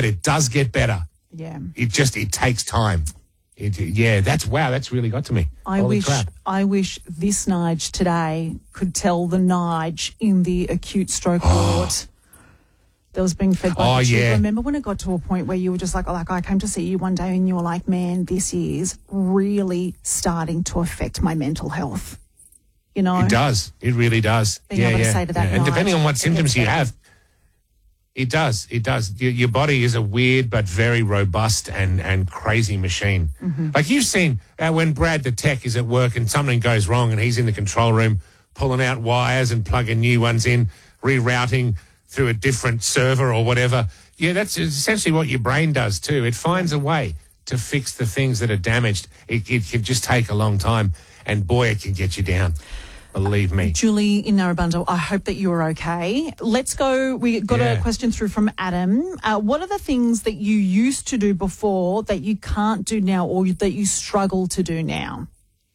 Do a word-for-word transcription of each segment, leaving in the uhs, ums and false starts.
but it does get better. Yeah. It just, it takes time. It, yeah, that's, wow, that's really got to me. I Holy wish crap. I wish this Nige today could tell the Nige in the acute stroke ward that was being fed by Oh, the tube. yeah. Remember when it got to a point where you were just like, like, I came to see you one day and you were like, man, this is really starting to affect my mental health. You know? It does. It really does. Being yeah, able to yeah. say to that yeah. And Nige, depending on what it symptoms gets you better. have, it does. It does. Your, your body is a weird but very robust and, and crazy machine. Mm-hmm. Like you've seen uh, when Brad the tech is at work and something goes wrong and he's in the control room pulling out wires and plugging new ones in, rerouting through a different server or whatever. Yeah, that's essentially what your brain does too. It finds a way to fix the things that are damaged. It, it can just take a long time, and boy, it can get you down. Believe me. Julie in Narrabundah, I hope that you're okay. Let's go. We got Yeah. a question through from Adam. Uh, what are the things that you used to do before that you can't do now or that you struggle to do now?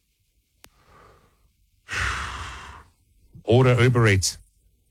Order Uber Eats.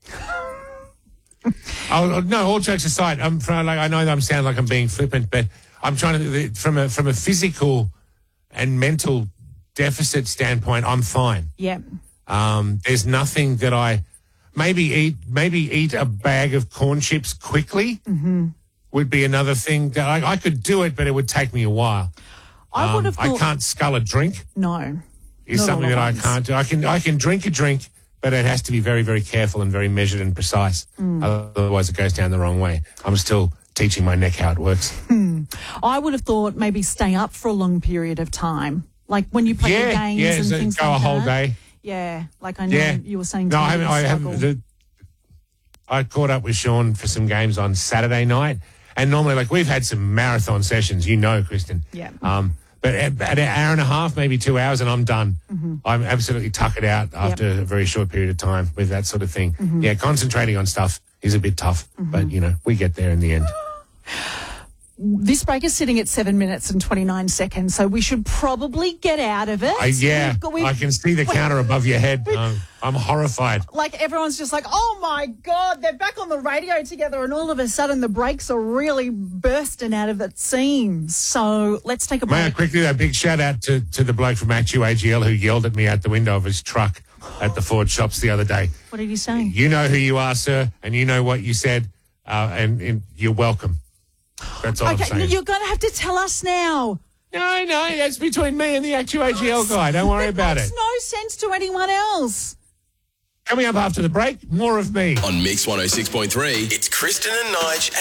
Oh no! All jokes aside, I'm from, like I know that I'm sound like I'm being flippant, but I'm trying to from a from a physical and mental deficit standpoint, I'm fine. Yeah. Um, there's nothing that I maybe eat. Maybe eat a bag of corn chips quickly Mm-hmm. would be another thing that I, I could do it, but it would take me a while. I would Um, have thought... I can't scull a drink. No. Is Not something all that at I once. can't do. I can I can drink a drink, but it has to be very, very careful and very measured and precise. Mm. Otherwise, it goes down the wrong way. I'm still teaching my neck how it works. I would have thought maybe stay up for a long period of time. Like when you play your yeah, games yeah. and So things go like a whole that. day. Yeah. Like I know Yeah. you were saying to No, me I haven't. you I struggle. haven't. The, I caught up with Sean for some games on Saturday night, and normally, like we've had some marathon sessions, you know, Kristen. Yeah. Um, but at, at an hour and a half, maybe two hours, and I'm done. Mm-hmm. I'm absolutely tuckered out after a very short period of time with that sort of thing. Mm-hmm. Yeah, concentrating on stuff is a bit tough, but you know, we get there in the end. This break is sitting at seven minutes and twenty-nine seconds, so we should probably get out of it. I, yeah, We've got- we've- I can see the counter above your head. Um, I'm horrified. Like everyone's just like, oh my God, they're back on the radio together, and all of a sudden the brakes are really bursting out of its seams. So let's take a May I break. quickly, a big shout out to, to the bloke from Actu A G L who yelled at me out the window of his truck at the Ford shops the other day. What did he say? You know who you are, sir, and you know what you said, uh, and, and you're welcome. That's all I'm Okay, saying. you're going to have to tell us now. No, no, that's between me and the Actu A G L guy. Don't worry It about makes it. no sense to anyone else. Coming up after the break, more of me. On Mix one oh six point three, it's Kristen and Nige